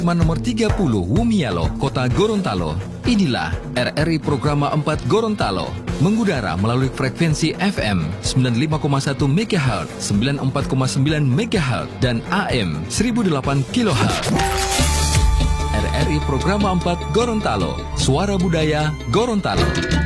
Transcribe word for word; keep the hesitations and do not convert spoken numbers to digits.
Nomor tiga puluh Wumialo, Kota Gorontalo. Inilah R R I Programa empat Gorontalo, mengudara melalui frekuensi F M sembilan puluh lima koma satu megahertz, sembilan puluh empat koma sembilan megahertz, dan A M seribu delapan kilohertz. R R I Programa empat Gorontalo, suara budaya Gorontalo.